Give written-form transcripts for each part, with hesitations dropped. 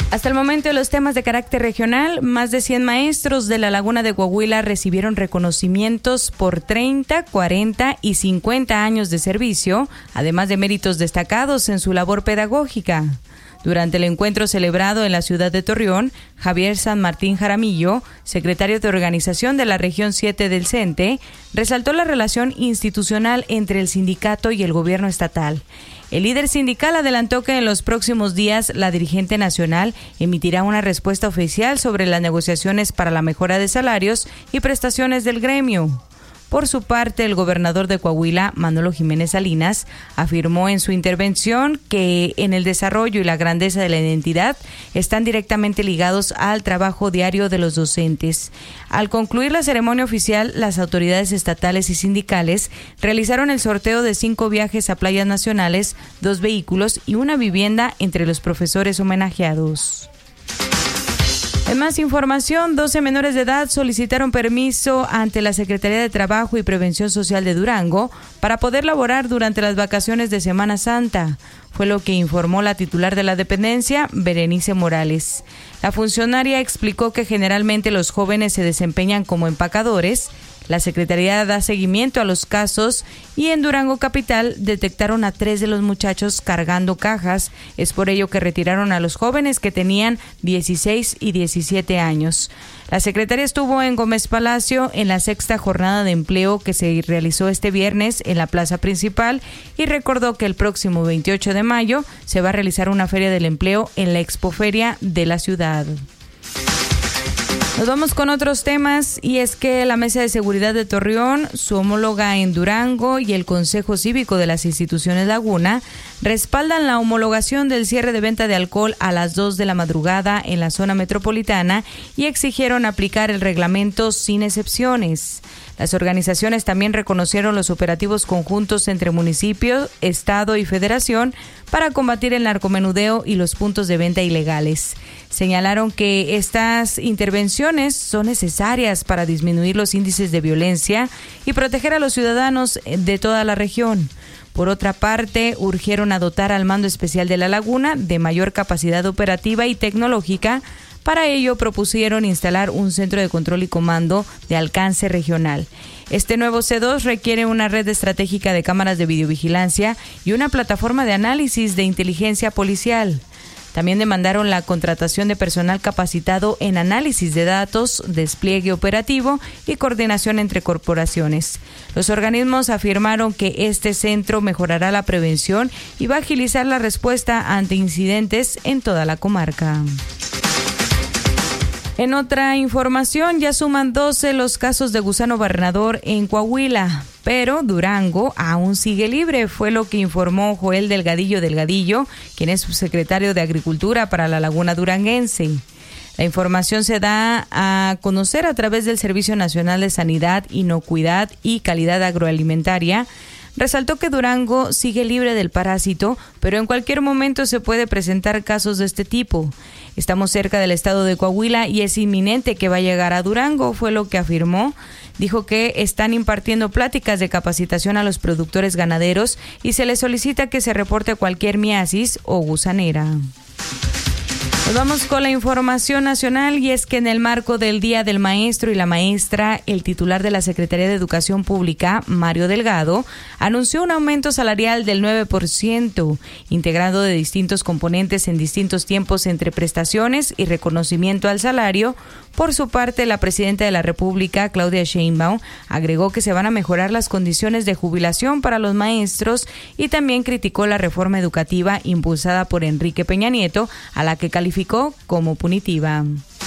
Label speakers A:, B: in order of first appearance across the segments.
A: Hasta el momento, los temas de carácter regional, más de 100 maestros de la Laguna de Coahuila recibieron reconocimientos por 30, 40 y 50 años de servicio, además de méritos destacados en su labor pedagógica. Durante el encuentro celebrado en la ciudad de Torreón, Javier San Martín Jaramillo, secretario de Organización de la Región 7 del CENTE, resaltó la relación institucional entre el sindicato y el gobierno estatal. El líder sindical adelantó que en los próximos días la dirigente nacional emitirá una respuesta oficial sobre las negociaciones para la mejora de salarios y prestaciones del gremio. Por su parte, el gobernador de Coahuila, Manolo Jiménez Salinas, afirmó en su intervención que en el desarrollo y la grandeza de la identidad están directamente ligados al trabajo diario de los docentes. Al concluir la ceremonia oficial, las autoridades estatales y sindicales realizaron el sorteo de 5 viajes a playas nacionales, 2 vehículos y una vivienda entre los profesores homenajeados. En más información, 12 menores de edad solicitaron permiso ante la Secretaría de Trabajo y Prevención Social de Durango para poder laborar durante las vacaciones de Semana Santa. Fue lo que informó la titular de la dependencia, Berenice Morales. La funcionaria explicó que generalmente los jóvenes se desempeñan como empacadores. La Secretaría da seguimiento a los casos y en Durango Capital detectaron a 3 de los muchachos cargando cajas. Es por ello que retiraron a los jóvenes que tenían 16 y 17 años. La secretaria estuvo en Gómez Palacio en la 6ª jornada de empleo que se realizó este viernes en la plaza principal y recordó que el próximo 28 de mayo se va a realizar una feria del empleo en la Expoferia de la ciudad. Nos vamos con otros temas y es que la Mesa de Seguridad de Torreón, su homóloga en Durango y el Consejo Cívico de las instituciones Laguna respaldan la homologación del cierre de venta de alcohol a las 2 de la madrugada en la zona metropolitana y exigieron aplicar el reglamento sin excepciones. Las organizaciones también reconocieron los operativos conjuntos entre municipios, estado y federación para combatir el narcomenudeo y los puntos de venta ilegales. Señalaron que estas intervenciones son necesarias para disminuir los índices de violencia y proteger a los ciudadanos de toda la región. Por otra parte, urgieron a dotar al Mando Especial de la Laguna de mayor capacidad operativa y tecnológica. Para ello propusieron instalar un centro de control y comando de alcance regional. Este nuevo C2 requiere una red estratégica de cámaras de videovigilancia y una plataforma de análisis de inteligencia policial. También demandaron la contratación de personal capacitado en análisis de datos, despliegue operativo y coordinación entre corporaciones. Los organismos afirmaron que este centro mejorará la prevención y va a agilizar la respuesta ante incidentes en toda la comarca. En otra información, ya suman 12 los casos de gusano barrenador en Coahuila, pero Durango aún sigue libre, fue lo que informó Joel Delgadillo, quien es subsecretario de Agricultura para la Laguna Duranguense. La información se da a conocer a través del Servicio Nacional de Sanidad, Inocuidad y Calidad Agroalimentaria. Resaltó que Durango sigue libre del parásito, pero en cualquier momento se puede presentar casos de este tipo. Estamos cerca del estado de Coahuila y es inminente que va a llegar a Durango, fue lo que afirmó. Dijo que están impartiendo pláticas de capacitación a los productores ganaderos y se les solicita que se reporte cualquier miasis o gusanera. Nos vamos con la información nacional y es que en el marco del Día del Maestro y la Maestra, el titular de la Secretaría de Educación Pública, Mario Delgado, anunció un aumento salarial del 9%, integrado de distintos componentes en distintos tiempos entre prestaciones y reconocimiento al salario. Por su parte, la presidenta de la República, Claudia Sheinbaum, agregó que se van a mejorar las condiciones de jubilación para los maestros y también criticó la reforma educativa impulsada por Enrique Peña Nieto, a la que calificó como punitiva.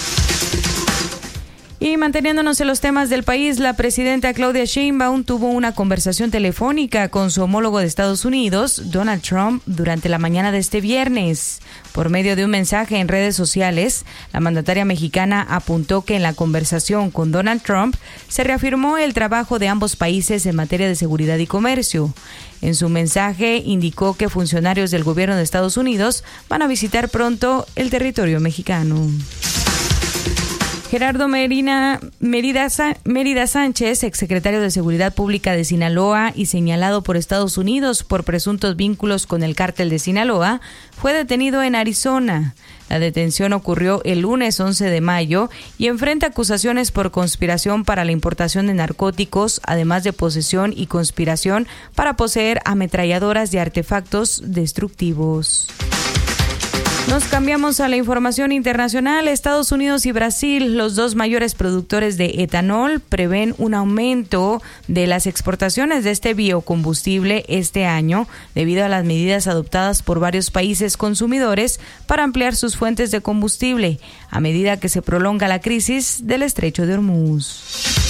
A: Y manteniéndonos en los temas del país, la presidenta Claudia Sheinbaum tuvo una conversación telefónica con su homólogo de Estados Unidos, Donald Trump, durante la mañana de este viernes. Por medio de un mensaje en redes sociales, la mandataria mexicana apuntó que en la conversación con Donald Trump se reafirmó el trabajo de ambos países en materia de seguridad y comercio. En su mensaje indicó que funcionarios del gobierno de Estados Unidos van a visitar pronto el territorio mexicano. Gerardo Mérida Sánchez, exsecretario de Seguridad Pública de Sinaloa y señalado por Estados Unidos por presuntos vínculos con el cártel de Sinaloa, fue detenido en Arizona. La detención ocurrió el lunes 11 de mayo y enfrenta acusaciones por conspiración para la importación de narcóticos, además de posesión y conspiración para poseer ametralladoras y artefactos destructivos. Nos cambiamos a la información internacional. Estados Unidos y Brasil, los dos mayores productores de etanol, prevén un aumento de las exportaciones de este biocombustible este año debido a las medidas adoptadas por varios países consumidores para ampliar sus fuentes de combustible a medida que se prolonga la crisis del Estrecho de Hormuz.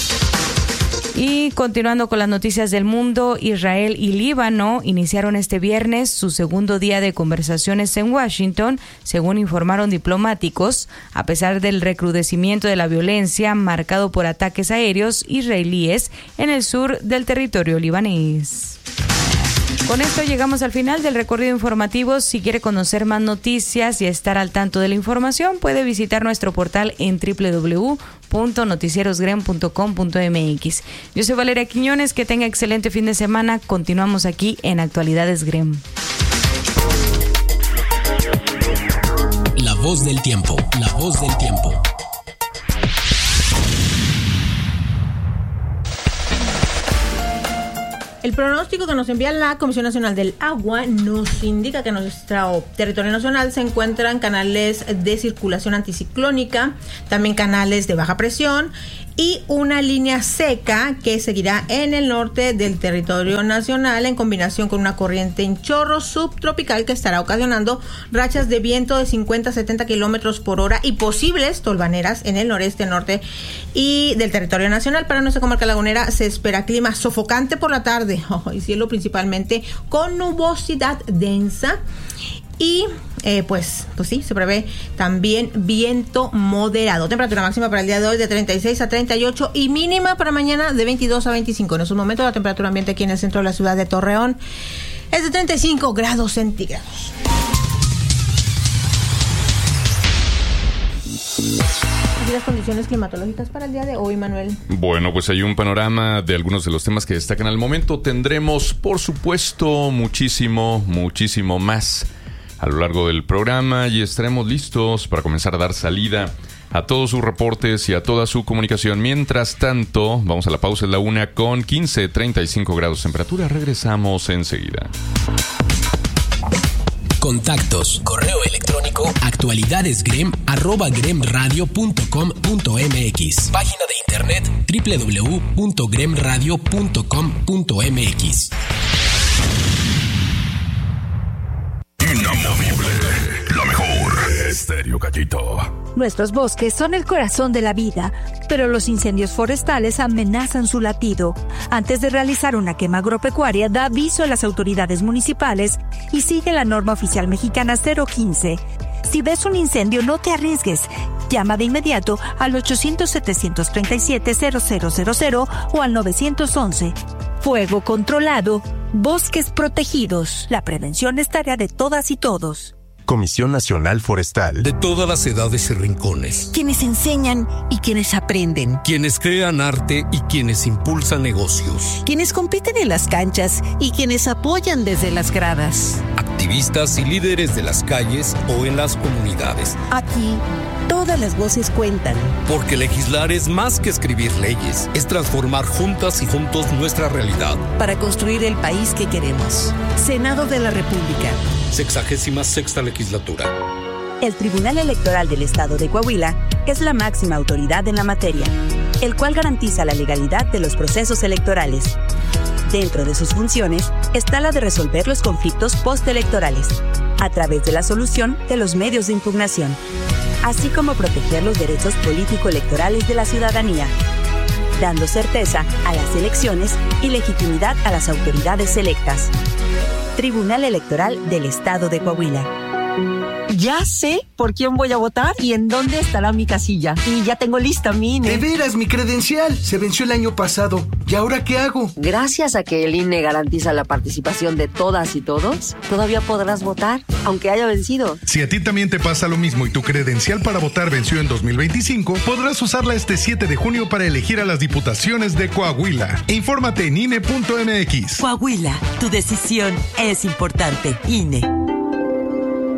A: Y continuando con las noticias del mundo, Israel y Líbano iniciaron este viernes su segundo día de conversaciones en Washington, según informaron diplomáticos, a pesar del recrudecimiento de la violencia marcado por ataques aéreos israelíes en el sur del territorio libanés. Con esto llegamos al final del recorrido informativo. Si quiere conocer más noticias y estar al tanto de la información, puede visitar nuestro portal en www.noticierosgrem.com.mx. Yo soy Valeria Quiñones, que tenga excelente fin de semana. Continuamos aquí en Actualidades Grem.
B: La voz del tiempo, la voz del tiempo.
C: El pronóstico que nos envía la Comisión Nacional del Agua nos indica que en nuestro territorio nacional se encuentran canales de circulación anticiclónica, también canales de baja presión y una línea seca que seguirá en el norte del territorio nacional en combinación con una corriente en chorro subtropical que estará ocasionando rachas de viento de 50 a 70 kilómetros por hora y posibles tolvaneras en el noreste, norte y del territorio nacional. Para nuestra comarca lagunera se espera clima sofocante por la tarde y cielo principalmente con nubosidad densa. Y pues sí, se prevé también viento moderado. Temperatura máxima para el día de hoy de 36 a 38 y mínima para mañana de 22 a 25. En estos momentos la temperatura ambiente aquí en el centro de la ciudad de Torreón es de 35 grados centígrados. ¿Y las condiciones climatológicas para el día de hoy, Manuel?
D: Bueno, pues hay un panorama de algunos de los temas que destacan al momento. Tendremos, por supuesto, muchísimo más a lo largo del programa y estaremos listos para comenzar a dar salida a todos sus reportes y a toda su comunicación. Mientras tanto, vamos a la pausa, es la 1:15, 35 grados temperatura. Regresamos enseguida.
B: Contactos, correo electrónico, actualidadesgrem@gremradio.com.mx. Página de internet www.gremradio.com.mx.
E: Inamovible, la mejor. Estéreo Gallito.
F: Nuestros bosques son el corazón de la vida, pero los incendios forestales amenazan su latido. Antes de realizar una quema agropecuaria, da aviso a las autoridades municipales y sigue la norma oficial mexicana 015. Si ves un incendio, no te arriesgues. Llama de inmediato al 800-737-0000 o al 911. Fuego controlado, bosques protegidos. La prevención es tarea de todas y todos.
G: Comisión Nacional Forestal.
H: De todas las edades y rincones.
I: Quienes enseñan y quienes aprenden.
H: Quienes crean arte y quienes impulsan negocios.
I: Quienes compiten en las canchas y quienes apoyan desde las gradas.
H: Activistas y líderes de las calles o en las comunidades.
I: Aquí, todas las voces cuentan.
H: Porque legislar es más que escribir leyes. Es transformar juntas y juntos nuestra realidad.
I: Para construir el país que queremos. Senado de la República.
H: 66ª legislatura.
J: El Tribunal Electoral del Estado de Coahuila es la máxima autoridad en la materia, el cual garantiza la legalidad de los procesos electorales. Dentro de sus funciones está la de resolver los conflictos postelectorales, a través de la solución de los medios de impugnación, así como proteger los derechos político-electorales de la ciudadanía, dando certeza a las elecciones y legitimidad a las autoridades electas. Tribunal Electoral del Estado de Coahuila.
K: Ya sé por quién voy a votar y en dónde estará mi casilla. Y ya tengo lista mi INE.
L: De veras, mi credencial se venció el año pasado. ¿Y ahora qué hago?
K: Gracias a que el INE garantiza la participación de todas y todos, todavía podrás votar, aunque haya vencido.
M: Si a ti también te pasa lo mismo y tu credencial para votar venció en 2025, podrás usarla este 7 de junio para elegir a las diputaciones de Coahuila. Infórmate en INE.mx.
N: Coahuila, tu decisión es importante. INE.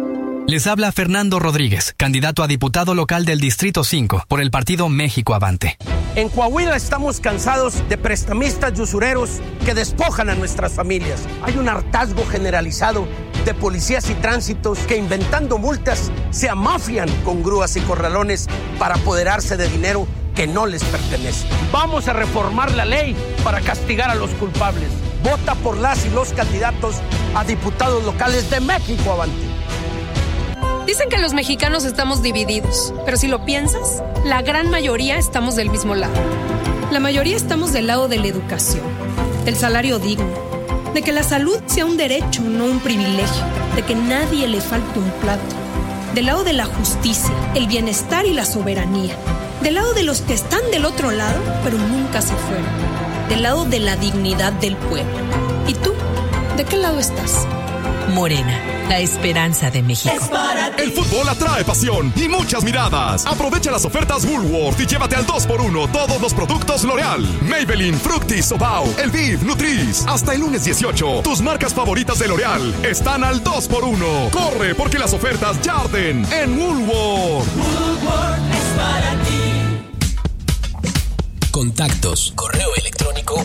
N: Les habla Fernando Rodríguez, candidato a diputado local del Distrito 5 por el partido México Avante.
O: En Coahuila estamos cansados de prestamistas y usureros que despojan a nuestras familias. Hay un hartazgo generalizado de policías y tránsitos que, inventando multas, se amafian con grúas y corralones para apoderarse de dinero que no les pertenece. Vamos a reformar la ley para castigar a los culpables. Vota por las y los candidatos a diputados locales de México Avante.
P: Dicen que los mexicanos estamos divididos, pero si lo piensas, la gran mayoría estamos del mismo lado. La mayoría estamos del lado de la educación, del salario digno, de que la salud sea un derecho, no un privilegio, de que nadie le falte un plato, del lado de la justicia, el bienestar y la soberanía, del lado de los que están del otro lado, pero nunca se fueron, del lado de la dignidad del pueblo. ¿Y tú? ¿De qué lado estás?
Q: Morena, la esperanza de México.
R: El fútbol atrae pasión y muchas miradas. Aprovecha las ofertas Woolworth y llévate al 2x1 todos los productos L'Oreal, Maybelline, Fructis, Sobao, Elviv, Nutris. Hasta el lunes 18, tus marcas favoritas de L'Oreal están al 2x1. Corre, porque las ofertas ya arden en Woolworth.
B: Woolworth es para ti. Contactos, correo electrónico,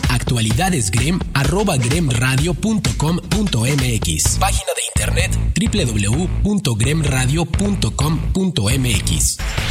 B: actualidadesgrem@gremradio.com.mx. Página de internet www.gremradio.com.mx.